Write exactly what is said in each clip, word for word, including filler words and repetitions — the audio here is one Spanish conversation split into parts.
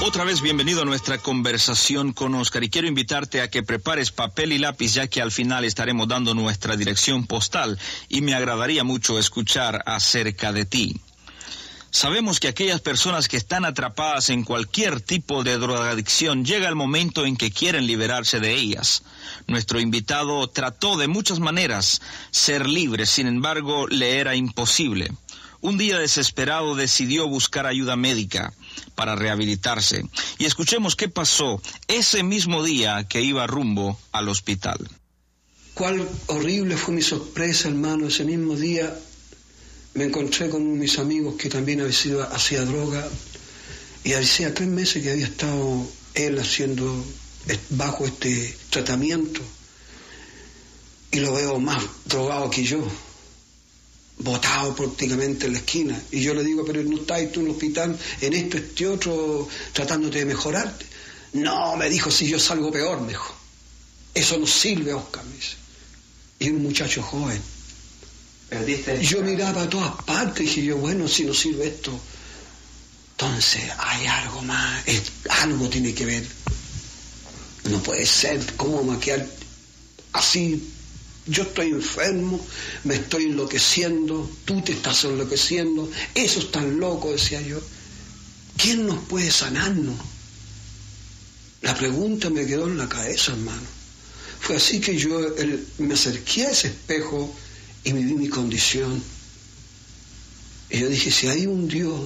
Otra vez bienvenido a nuestra conversación con Oscar, y quiero invitarte a que prepares papel y lápiz, ya que al final estaremos dando nuestra dirección postal y me agradaría mucho escuchar acerca de ti. Sabemos que aquellas personas que están atrapadas en cualquier tipo de drogadicción, llega el momento en que quieren liberarse de ellas. Nuestro invitado trató de muchas maneras ser libre, sin embargo le era imposible. Un día desesperado decidió buscar ayuda médica para rehabilitarse. Y escuchemos qué pasó ese mismo día que iba rumbo al hospital. Cuál horrible fue mi sorpresa, hermano. Ese mismo día me encontré con mis amigos que también había sido, hacía droga. Y hacía tres meses que había estado él haciendo, bajo este tratamiento. Y lo veo más drogado que yo, botado prácticamente en la esquina. Y yo le digo, pero ¿no estás tú en el hospital en esto, este otro, tratándote de mejorarte? No, me dijo, si yo salgo peor, me dijo. Eso no sirve, Oscar, me dice. Y un muchacho joven. Perdiste. Yo miraba a todas partes y dije yo, bueno, si no sirve esto, entonces hay algo más, es, algo tiene que ver. No puede ser, ¿cómo me quedar así? Yo estoy enfermo, me estoy enloqueciendo, tú te estás enloqueciendo, eso es tan loco, decía yo. ¿Quién nos puede sanarnos? La pregunta me quedó en la cabeza, hermano. Fue así que yo el, me acerqué a ese espejo y me vi mi condición. Y yo dije, si hay un Dios,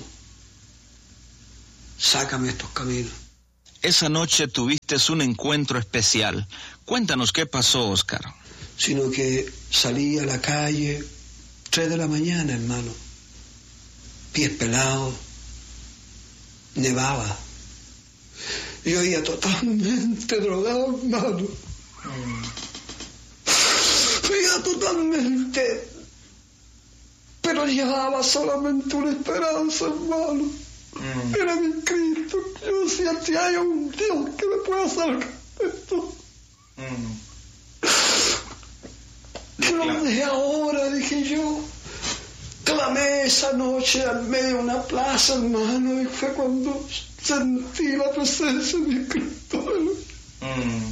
sácame estos caminos. Esa noche tuviste un encuentro especial. Cuéntanos qué pasó, Oscar. Sino que salí a la calle, tres de la mañana, hermano, pies pelados, nevaba. Yo iba totalmente drogado, hermano. Mm. Iba totalmente, pero llevaba solamente una esperanza, hermano. Mm. Era mi Cristo. Yo decía, si hay un Dios que me pueda sacar de esto. Mm. Pero desde ahora, dije yo, clamé esa noche al medio de una plaza, hermano, y fue cuando sentí la presencia de Cristo. Mm.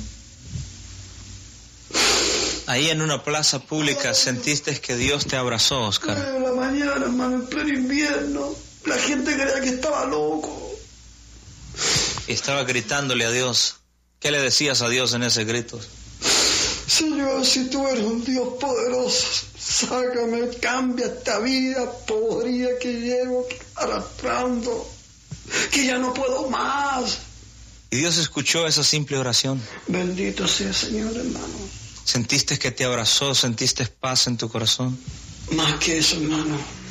Ahí en una plaza pública sentiste que Dios te abrazó, Oscar. En la mañana, hermano, en pleno invierno, la gente creía que estaba loco. Y estaba gritándole a Dios. ¿Qué le decías a Dios en ese grito? Señor, si tú eres un Dios poderoso, sácame, cambia esta vida podrida que llevo arrastrando, que ya no puedo más. Y Dios escuchó esa simple oración. Bendito sea, Señor, hermano. ¿Sentiste que te abrazó? ¿Sentiste paz en tu corazón? Más que eso, hermano.